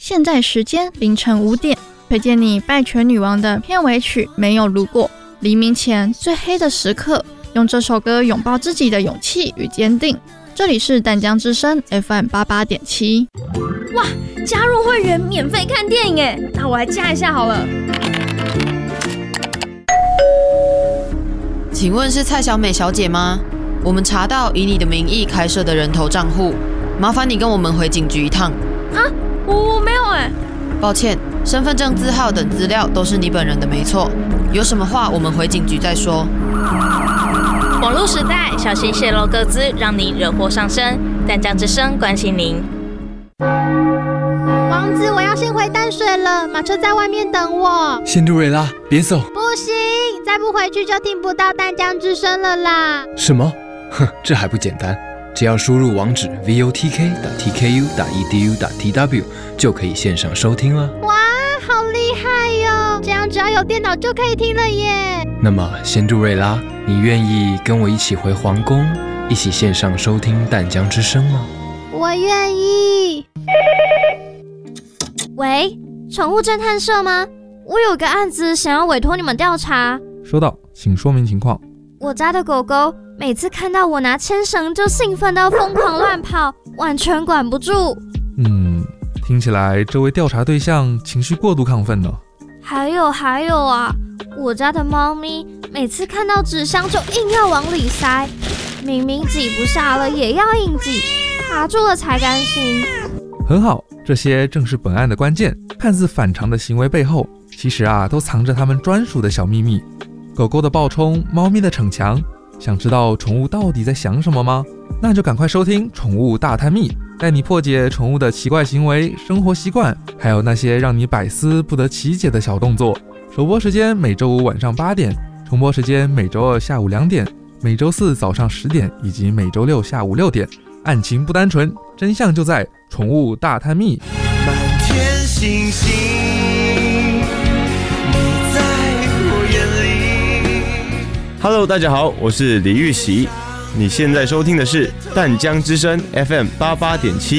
现在时间凌晨5点，推荐你《拜权女王》的片尾曲《没有如果》。黎明前最黑的时刻，用这首歌拥抱自己的勇气与坚定。这里是淡江之声 FM88.7。 哇，加入会员免费看电影耶，那我来加一下好了。 请问是蔡小美小姐吗？我们查到以你的名义开设的人头账户，麻烦你跟我们回警局一趟。 啊，我没有哎。 抱歉，身份证字号等资料都是你本人的没错，有什么话我们回警局再说。 网络时代，小心泄露个资，让你惹祸上身。淡江之声关心您。 王子，我要先回淡水了，马车在外面等我。 仙杜瑞拉，别走！ 不行，再不回去就听不到淡江之声了啦。 什么？哼，这还不简单，只要输入网址 votk.tku.edu.tw 就可以线上收听了。 哇，好厉害哟！这样只要有电脑就可以听了耶。 那么，仙杜瑞拉，你愿意跟我一起回皇宫，一起线上收听淡江之声吗？ 我愿意。 喂，宠物侦探社吗？我有个案子想要委托你们调查。 收到，请说明情况。 我家的狗狗每次看到我拿牵绳就兴奋到疯狂乱跑，完全管不住。 听起来这位调查对象情绪过度亢奋了。 还有啊，我家的猫咪每次看到纸箱就硬要往里塞，明明挤不下了也要硬挤，卡住了才甘心。 很好，这些正是本案的关键。看似反常的行为背后，其实都藏着他们专属的小秘密。狗狗的暴冲，猫咪的逞强，想知道宠物到底在想什么吗？那就赶快收听《宠物大探秘》，带你破解宠物的奇怪行为、生活习惯，还有那些让你百思不得其解的小动作。首播时间每周五晚上8点，重播时间每周二下午2点，每周四早上10点，以及每周六下午6点。案情不单纯，真相就在《宠物大探秘》。 满天星星，你在我眼里。Hello， 大家好，我是李玉玺，你现在收听的是淡江之声 FM88.7。